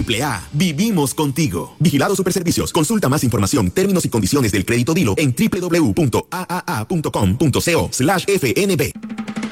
AAA, vivimos contigo. Vigilado Superservicios. Consulta más información, términos y condiciones del crédito Dilo en www.aaa.com.co/fnb.